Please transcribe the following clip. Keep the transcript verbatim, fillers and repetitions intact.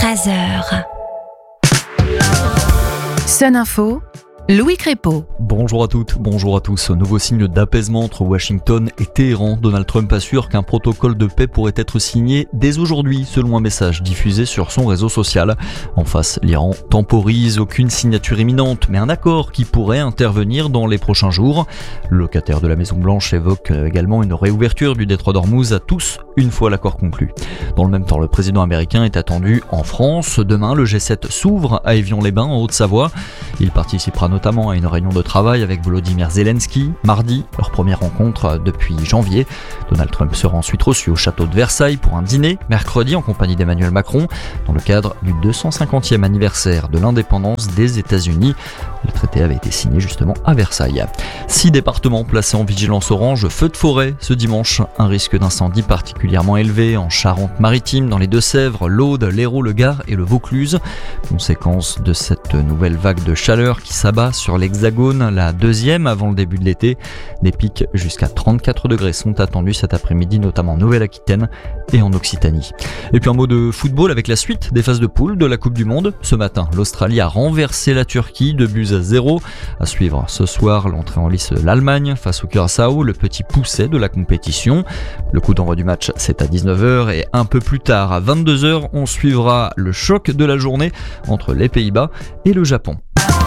treize heures. Sun Info, Louis Crépeau. Bonjour à toutes, bonjour à tous. Nouveau signe d'apaisement entre Washington et Téhéran. Donald Trump assure qu'un protocole de paix pourrait être signé dès aujourd'hui, selon un message diffusé sur son réseau social. En face, l'Iran temporise, aucune signature imminente, mais un accord qui pourrait intervenir dans les prochains jours. Le locataire de la Maison-Blanche évoque également une réouverture du détroit d'Ormuz à tous, une fois l'accord conclu. Dans le même temps, le président américain est attendu en France. Demain, le G sept s'ouvre à Évian-les-Bains, en Haute-Savoie. Il participera notamment à une réunion de travail avec Volodymyr Zelensky. Mardi, leur première rencontre depuis janvier. Donald Trump sera ensuite reçu au château de Versailles pour un dîner, mercredi, en compagnie d'Emmanuel Macron, dans le cadre du deux cent cinquantième anniversaire de l'indépendance des États-Unis. Le traité avait été signé justement à Versailles. Six départements placés en vigilance orange, feu de forêt ce dimanche. Un risque d'incendie particulièrement élevé en Charente-Maritime, dans les Deux-Sèvres, l'Aude, l'Hérault, le Gard et le Vaucluse. Conséquence de cette nouvelle vague de chaleur qui s'abat sur l'Hexagone, la deuxième avant le début de l'été. Des pics jusqu'à trente-quatre degrés sont attendus cet après-midi, notamment en Nouvelle-Aquitaine et en Occitanie. Et puis un mot de football avec la suite des phases de poule de la Coupe du Monde. Ce matin, l'Australie a renversé la Turquie, deux buts à zéro. À suivre ce soir, l'entrée en lice de l'Allemagne face au Curaçao, le petit pousset de la compétition. Le coup d'envoi du match, c'est à dix-neuf heures et un peu plus tard, à vingt-deux heures, on suivra le choc de la journée entre les Pays-Bas et le Japon.